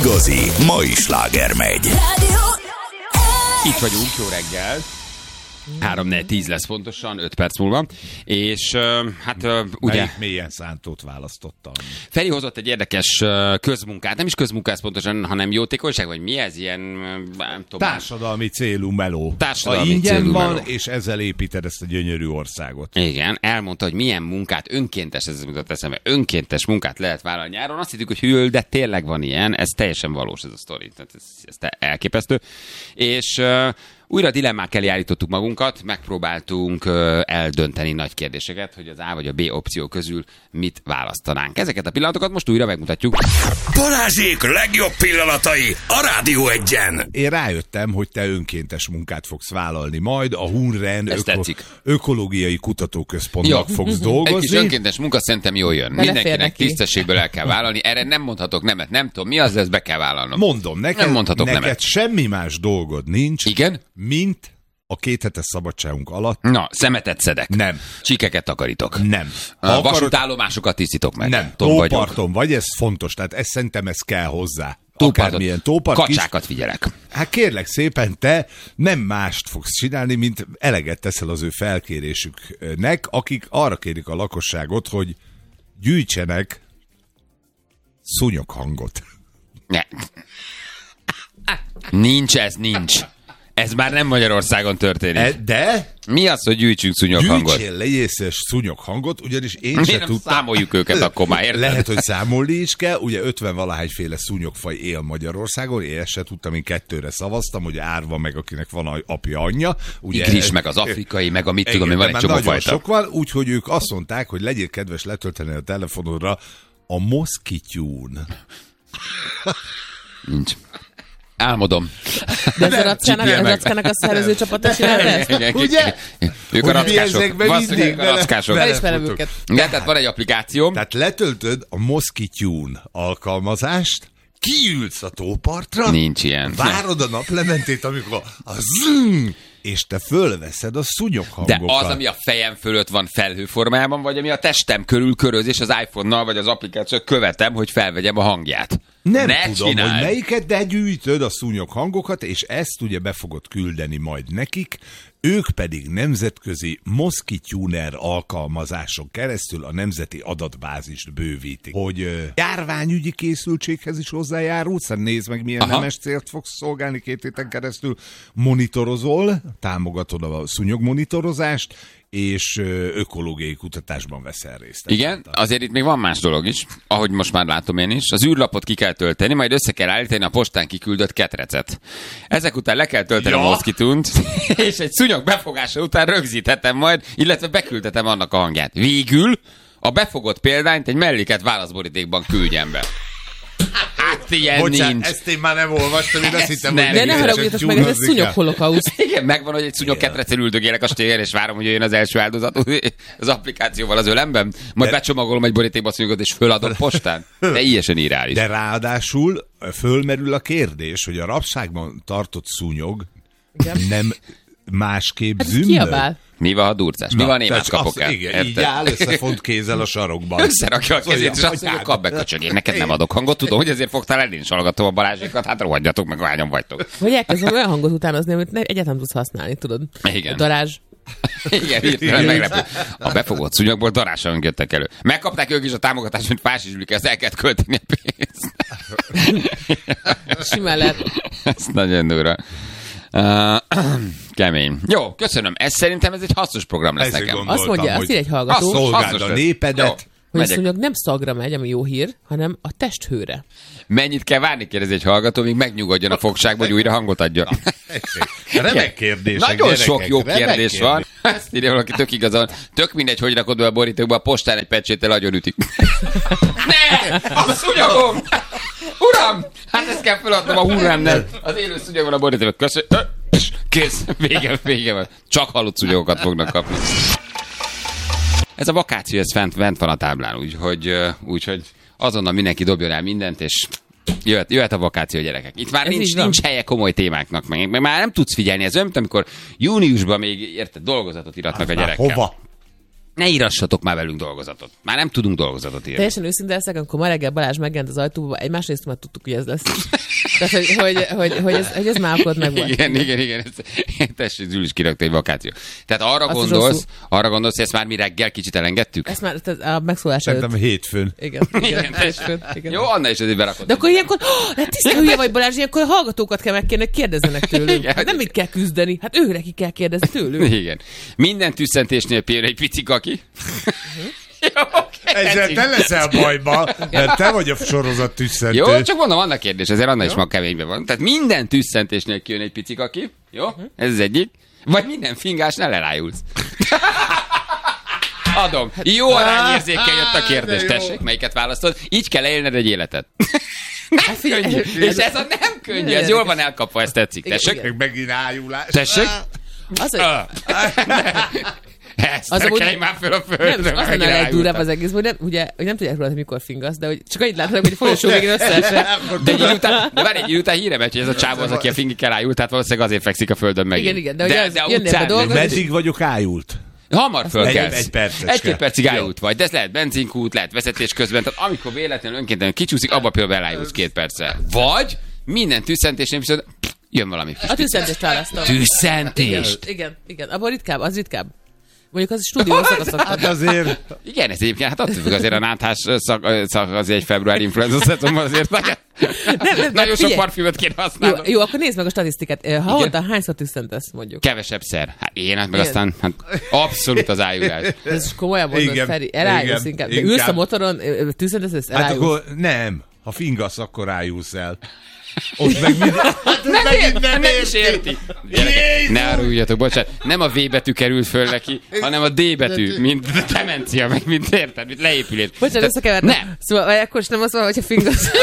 igazi mai sláger megy. Itt vagyunk, jó reggel. 3-4-10 lesz pontosan, 5 perc múlva. És hát ugye... Mélyen szántót választottam. Feri hozott egy érdekes közmunkát, nem is közmunkász pontosan, hanem jótékonyság, vagy mi ez? Ilyen, nem tudom. Társadalmi célú meló. Társadalmi ingyen célú van, meló. és ezzel építed ezt a gyönyörű országot. Igen, elmondta, hogy milyen munkát, önkéntes, ez jutott eszembe, önkéntes munkát lehet vállalni nyáron. Azt hittük, hogy hűl, de tényleg van ilyen, ez teljesen valós ez a sztori, tehát ez elképesztő. És újra dilemmák elé állítottuk magunkat, megpróbáltunk eldönteni nagy kérdéseket, hogy az A vagy a B opció közül mit választanánk. Ezeket a pillanatokat most újra megmutatjuk. Balázsék legjobb pillanatai a Rádió Egyen. Én rájöttem, hogy te önkéntes munkát fogsz vállalni majd, a Hunren ökológiai kutatóközpontnak fogsz dolgozni. Egy kis önkéntes munka szerintem jól jön. Mindenkinek neki. tisztességből el kell vállalni. Erre nem mondhatok nemet, nem tudom mi az, de ezt be kell vállalnom. Mondom, Nem mondhatok neked nemet. semmi más dolgod nincs, Igen? mint a 2 hetes szabadságunk alatt. Na, szemetet szedek. Nem. Csikeket takarítok. Nem. Vasútállomásokat tisztítok meg. Nem, Tom vagyok. tóparton vagy, ez fontos, tehát ez szerintem ez kell hozzá. Tóparton. Akármilyen tópart, Kacsákat figyelek. Hát kérlek szépen, te nem mást fogsz csinálni, mint eleget teszel az ő felkérésüknek, akik arra kérik a lakosságot, hogy gyűjtsenek szúnyoghangot. Ne. Nincs. Ez már nem Magyarországon történik. De Mi az, hogy gyűjtsünk szúnyoghangot? gyűjtsél legyészes szúnyoghangot, ugyanis én Miért sem nem tudtam. számoljuk őket akkor már, érted? Lehet, hogy számolni is kell. Ugye 50-valahányféle szúnyogfaj él Magyarországon. Én ezt se tudtam, én 2-re szavaztam, hogy árva meg, akinek van apja, anyja. Ugye, Igris, meg az afrikai, meg a mit tudom, hogy van egy csomó nagyon fajta. sok van, úgyhogy ők azt mondták, hogy legyél kedves letölteni a telefonodra a Moszkityún. Nincs. Álmodom. De ez a rackának a szervező csapata csinálta ezt? Ugye? Ők a Hogy rackások. ezekben Valószínűleg ők a minden rackások. bele- Felismerem őket. Igen, tehát van egy applikáció. Tehát letöltöd a Moszkityún alkalmazást, kiülsz a tópartra, Nincs ilyen. várod a naplementét, amikor a zzzz, és te fölveszed a szúnyoghangokat. De az, ami a fejem fölött van felhőformájában, vagy ami a testem körül köröz, és az iPhone-nal, vagy az applikáció követem, hogy felvegyem a hangját. Nem Ne tudom, csináld. hogy melyiket, de gyűjtöd a szúnyoghangokat, és ezt ugye be fogod küldeni majd nekik, ők pedig nemzetközi Moszkityúner alkalmazáson keresztül a nemzeti adatbázist bővítik. Hogy járványügyi készültséghez is hozzájárulsz, nézd meg milyen nemes célt fogsz szolgálni 2 héten keresztül, monitorozol, támogatod a szúnyogmonitorozást, és ökológiai kutatásban veszel részt. Igen, azért itt még van más dolog is, ahogy most már látom én is. Az űrlapot ki kell tölteni, majd össze kell állítani a postán kiküldött ketrecet. Ezek után le kell tölteni a Moszkityúnt, és egy szúnyog befogása után rögzíthetem majd, illetve beküldhetem annak a hangját. Végül a befogott példányt egy melléket válaszborítékban küldjem be. Hát ilyen Bocsánat, nincs. ezt én már nem olvastam, én azt hittem, nem. hogy De ne haragudjatok meg, ez egy szúnyogholokauszt. Igen, megvan, hogy egy szúnyog ketrecen üldögélek a stégen, és várom, hogy jöjjön az első áldozat az applikációval az ölemben, majd becsomagolom egy borítékba a szúnyogot, és föladom postán. Teljesen irreális. De ráadásul fölmerül a kérdés, hogy a rabságban tartott szúnyog nem másképp Hát ez zümmög. kiabál. Mi van, ha durcás? Mi van, én tehát más kapok el? Igen, így áll összefont kézzel a sarokban. Összerakja a kezét, és azt mondja, kap be, köcsög, én neked nem adok hangot. Tudom, hogy ezért fogtál el, én is hallgatom a Balázsékat, hát rohadjatok meg, hányan vagytok. Vagy elkezdem olyan hangot utánozni, amit egyáltalán tudsz használni, tudod? Igen. Darázs. Igen, hirtelen meglepő. A befogott szúnyogból darásságunk jöttek elő. Megkapták ők is a támogatást, mint fásizslik, ezt el kellett költeni a pénzt. Simán lehet. Ez nagyon durva. Kemény. Jó, köszönöm. Szerintem ez egy hasznos program lesz Ezért nekem. gondoltam, Azt mondja, hogy azt ír egy hallgató, szolgáld hasznos a lesz. népedet. Jó, hogy a megyek. szúnyog nem szagra megy, ami jó hír, hanem a testhőre. Mennyit kell várni, kérdezi egy hallgató, míg megnyugodjon a fogságba, hogy újra hangot adjon. Remek kérdések, Nagyon gyerekek, sok jó remek kérdés van. Ezt írja valaki, tök igazán. Tök mindegy, hogy rakod be a borítékba, a postán egy pecséttel agyon ütik. Ne! A szúnyogom! Uram! Hát ezt kell feladnom a hurrámnál. Az élő szúnyog van a borítékban. Köszönöm. És kész. Vége van. Csak halott szúnyogokat fognak kapni. Ez a vakáció, ez fent van a táblán, úgyhogy azonnal mindenki dobjon el mindent, és jöhet a vakáció, gyerekek. Itt már nincs helye komoly témáknak, meg már nem tudsz figyelni. Ez olyan, mint amikor júniusban még dolgozatot iratnak a gyerekkel. Hova? Ne írassatok már velünk dolgozatot. Már nem tudunk dolgozatot írni. Teljesen őszinte leszek, amikor ma reggel Balázs megjelent az ajtóba, egy másrészt már tudtuk, hogy ez lesz. Tehát, hogy ez már akkor meg volt. Igen. Tessék, Zsül is kirakta egy vakáció. Tehát arra gondolsz, hogy ezt már mi reggel kicsit elengedtük? Ezt már a megszólás előtt. Szerintem hétfőn. Igen. Jó, Anna is azért berakott. De akkor ilyenkor, tiszta hülye vagy Balázs, ilyenkor a hallgatókat kell megkérni, kérdezzenek tőlük. Hát nem mit kell küzdeni, hát ő neki kell kérdezni tőlük. Igen. Minden tüsszentésnél például egy pici kaki. Ezzel te leszel bajba, mert te vagy a sorozat tüsszentő. Jó, csak mondom, vannak kérdés, ezért Anna is ma keményben van. Tehát minden tüsszentésnél kijön egy pici kaki. Jó? Ez az egyik. Vagy minden fingásnál elájulsz. Adom. Jó arányérzékkel jött a kérdés. Tessék, melyiket választod? Így kell élned egy életet. Nem könnyű. És ez a nem könnyű. Ez jól van elkapva, ezt tetszik. Tessék? Meg megint ájulás. Tessék? Az kelj már föl a földre. Nem, az lenne a legdurább az egész, hogy nem tudják róla, hogy mikor fingasz, de hogy csak annyit láthatok, hogy folyosó végén összeesett. De egy idő után híre megy, hogy ez a csávó az, aki a fingig elájult, tehát valószínűleg azért fekszik a földön megint. Igen, de a utcán... Meddig vagyok ájult? Hamar fölkelsz. Egy percet. Egy-két percig ájult vagy, de ez lehet benzinkút, lehet vezetés közben, tehát amikor véletlenül önkéntelen kicsúszik, abba például elájulsz 2 perccel. Vagy minden tüsszentésnél viszont jön valami. A tüsszentést választom. Tüsszentést? Igen. Abban ritkább, az ritkább. Mondjuk az stúdió szakaszok. Hát azért... Igen, ez egyébként, hát attól függ, azért a náthás szak azért egy februári influenza szezonban azért nagyon sok parfümöt kéne használni. Jó, akkor nézd meg a statisztikát. Havonta hányszor tüsszentesz, mondjuk? Kevesebb szer. Hát én, meg aztán abszolút az ájulás. Ez komolyan mondod, Feri. Elájulsz inkább. De ülsz a motoron, tüsszentesz, elájulsz. Hát akkor nem. Ha fingasz, akkor ájulsz el. Ott meg nem is érti. Ne aruljatok, bocsánat. Nem a V betű került föl neki, hanem a D betű, mint demencia, meg mint érted, mint leépülés. Bocsánat, összekevertem. Nem. Szóval akkor is nem az van, hogyha fingasz.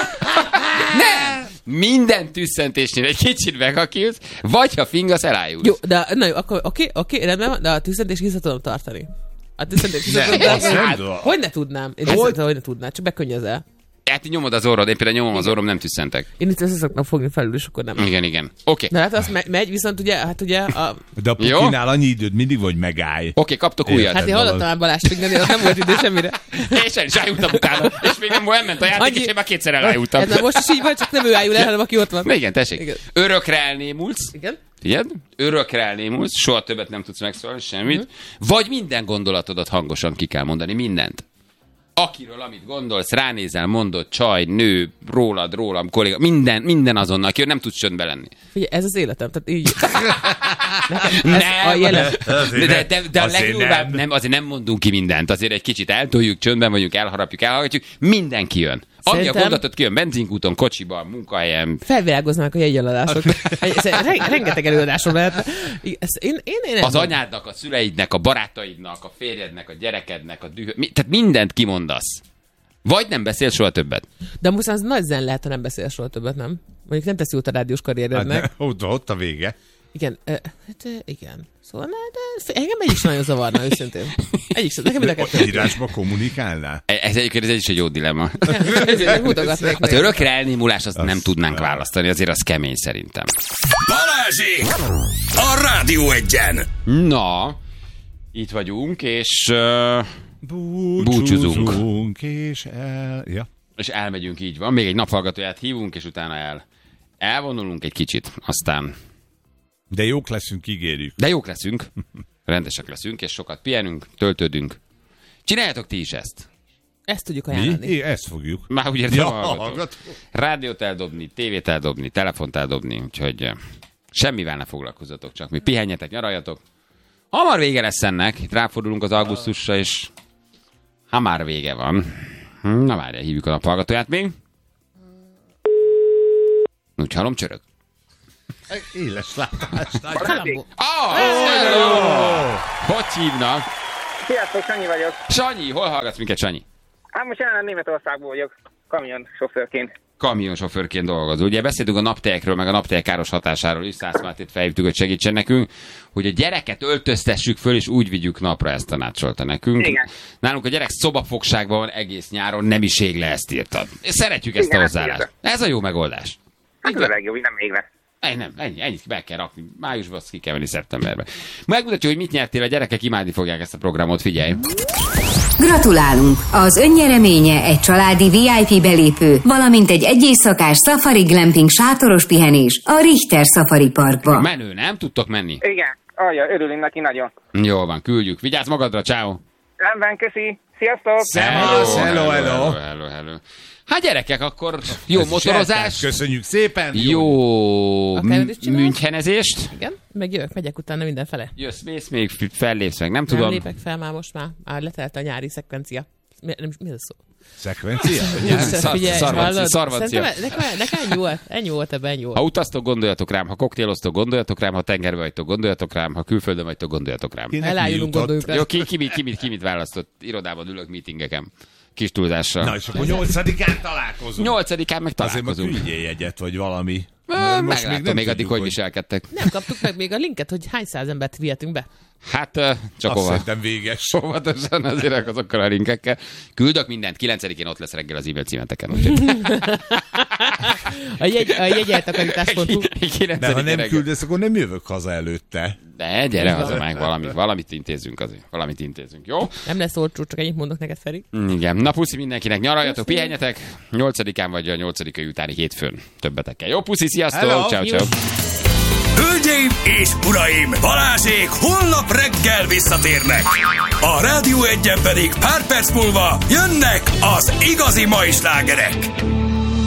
Nem. Minden tüsszentésnél egy kicsit megakilsz, vagy ha fingasz, elájulsz. Jó, de na jó, akkor oké, rendben van, de a tüsszentést vissza tudom tartani. A tüsszentést vissza tudom tartani. Hogy ne tudnám? Én hogy ne tudnám, csak bekönnyözel. Hát így nyomod az orrod, én például nyomom az orrom, nem tüsszentek. Én itt össze szoktam fogni felül, és akkor nem. Igen. Oké. De hát az megy, viszont ugye, De a pukinál annyi időd mindig, vagy megállj. Oké, kaptok újat. Hát én hallottam már Balást fingani, ott nem volt idő semmire. És el is ájultam utána. És még nem ment a játék, és én már 2-szer elájultam. Ez most is így van, csak nem ő ájul el, hanem aki ott van. Igen, tessék. Igen. Örökre elnémulsz. Igen. Figyeld? Örökre elnémulsz, soha többet nem tudsz megszólalni, semmit. Vagy minden gondolatodat hangosan ki kell mondani, mindent. Akiről, amit gondolsz, ránézel, mondod, csaj, nő, rólam, kolléga, minden azonnal, akiről nem tudsz csöndbe lenni. Figyelj, ez az életem, tehát így... Nem, a jelen. De a legjobb, nem, azért nem mondunk ki mindent, azért egy kicsit eltoljuk, csöndben vagyunk, elharapjuk, elhallgatjuk, mindenki jön. Ami a gondolatot kijön benzinkúton, kocsiban, munkahelyen. Felvilágoznak a jegyeladások. Rengeteg előadásom lehet. Az anyádnak, a szüleidnek, a barátaidnak, a férjednek, a gyerekednek, a tehát mindent kimondasz. Vagy nem beszél soha többet. De most az nagy zen lehet, ha nem beszél soha többet, nem? Mondjuk nem teszi út a rádiós karrierednek. Hát ott a vége. Igen, igen. Szóval engem egy is nagyon zavarna, őszintén. Nekem Hogy írásba kommunikálnál? Ez is egy jó dilemma. Az örökre elnémulás azt nem tudnánk választani, azért az kemény szerintem. Balázsék! A Rádió Egyen! Na, itt vagyunk, és búcsúzunk. És elmegyünk, így van. Még egy naphallgatóját hívunk, és utána elvonulunk egy kicsit, aztán... De jók leszünk, ígérjük. De jók leszünk, rendesek leszünk, és sokat pihenünk, töltődünk. Csináljátok ti is ezt. Ezt tudjuk ajánlani. Mi? Ezt fogjuk. Már úgy értem, hallgató. Rádiót eldobni, tévét eldobni, telefont eldobni, úgyhogy semmivel ne foglalkozzatok, csak mi pihenjetek, nyaraljatok. Hamar vége lesz ennek, itt ráfordulunk az augusztusra, és hamar vége van. Na várjál, hívjuk a naphallgatóját még. Úgy hallom, csörög. Éles látás. Hello! Hogy hívnak? Sziasztok, Sanyi vagyok. Sanyi, hol hallgatsz minket, Sanyi? Hát most jelenleg Németországból vagyok, kamionsofőrként. Kamionsofőrként dolgozol. Ugye beszéltünk a naptejekről, meg a naptejek káros hatásáról is, Szász Mártét felhívtuk, hogy segítsen nekünk, hogy a gyereket öltöztessük föl, és úgy vigyük napra, ezt tanácsolta nekünk. Igen. Nálunk a gyerek szobafogságban van egész nyáron, nem is ég le, ezt írtad. Szeretjük ezt a hozzáállást. Ez a jó megoldás. Hát a legjobb, nem égve. Nem, ennyit be kell rakni. Májusban azt ki kell venni szeptemberben. Megmutatja, hogy mit nyertél, a gyerekek imádni fogják ezt a programot, figyelj. Gratulálunk! Az önnyereménye egy családi VIP belépő, valamint egy éjszakás Safari Glamping sátoros pihenés a Richter Safari Parkba. Menő, nem tudtok menni? Igen. Ajja, örülünk neki nagyon. Jól van, küldjük. Vigyázz magadra, ciao. Rendben, köszi. Sziasztok! Hello. Hát gyerekek, akkor jó motorozást. Köszönjük szépen. Jó münchenezést. Igen, meg jövök, megyek utána mindenfele. Mész még, fellépsz meg, nem Nem tudom. lépek fel már most már letelt a nyári szekvencia. Mi ez szó? Szekvencia? Szarvancia. Nekem ennyi volt ebben, ennyi volt. Ha utaztok, gondoljatok rám, ha koktéloztok, gondoljatok rám, ha tengerbe vagytok, gondoljatok rám, ha külföldön vagytok, gondoljatok rám. Elájulunk, gondoljuk rá. Jó, ki mit választott? Irodában ülök meetingeken. Kis túlzással. Na és akkor 8-án találkozunk. 8-án meg találkozunk. Azért meg küldjél jegyet, vagy valami. Meglátom, még addig, hogy viselkedtek. Nem kaptuk meg még a linket, hogy hány száz embert vihetünk be. Hát csak Azt szerintem véges. óvatosan azért azokkal a linkekkel. Küldök mindent, 9-én ott lesz reggel az e-mail címeteken. A jegyeltakarítás.hu. De ha nem küldesz, akkor nem jövök haza előtte. De gyere haza meg, valamit intézünk azért. Valamit intézünk, jó? Nem lesz olcsó, csak ennyit mondok neked, Feri. Igen. Na puszi mindenkinek, nyaraljatok, pihenjetek. 8-án vagy a 8-ai utáni hétfőn többetekkel. Jó, puszi, sziasztok, ciao. Hölgyeim és uraim, Balázsék holnap reggel visszatérnek. A Rádió 1-en pedig pár perc múlva jönnek az igazi mai slágerek.